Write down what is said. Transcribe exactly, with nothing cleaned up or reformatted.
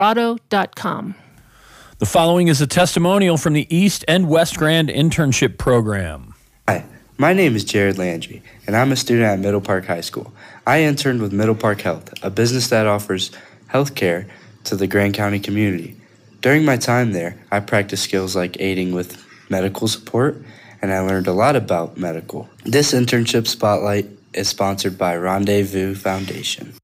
Auto dot com. The following is a testimonial from the East and West Grand Internship Program. Hi, my name is Jared Landry, and I'm a student at Middle Park High School. I interned with Middle Park Health, a business that offers health care to the Grand County community. During my time there, I practiced skills like aiding with medical support, and I learned a lot about medical. This internship spotlight is sponsored by Rendezvous Foundation.